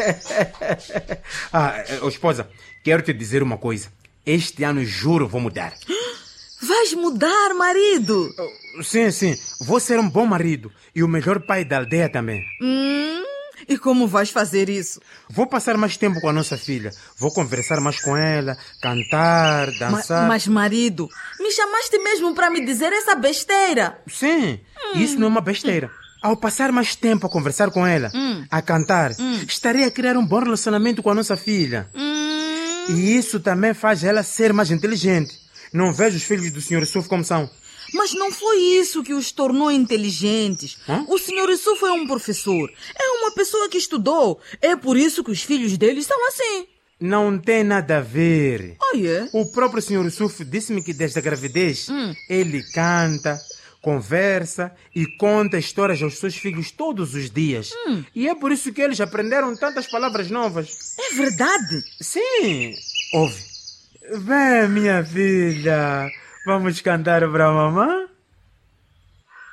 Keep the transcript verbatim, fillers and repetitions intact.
ah, oh, esposa, quero te dizer uma coisa. Este ano, juro, vou mudar. Vais mudar, marido? Sim, sim. Vou ser um bom marido e o melhor pai da aldeia também. Hum, e como vais fazer isso? Vou passar mais tempo com a nossa filha. Vou conversar mais com ela, cantar, dançar. Ma- mas, marido, me chamaste mesmo para me dizer essa besteira? Sim, hum. Isso não é uma besteira. Ao passar mais tempo a conversar com ela, hum. a cantar, hum. estarei a criar um bom relacionamento com a nossa filha. Hum. E isso também faz ela ser mais inteligente. Não vejo os filhos do senhor Yusuf como são. Mas não foi isso que os tornou inteligentes. Hã? O senhor Yusuf é um professor. É uma pessoa que estudou. É por isso que os filhos dele são assim. Não tem nada a ver. Oh, yeah? O próprio senhor Yusuf disse-me que desde a gravidez hum. ele canta, conversa e conta histórias aos seus filhos todos os dias. Hum. E é por isso que eles aprenderam tantas palavras novas. É verdade? Sim. Ouve. Vem, minha filha. Vamos cantar para a mamãe?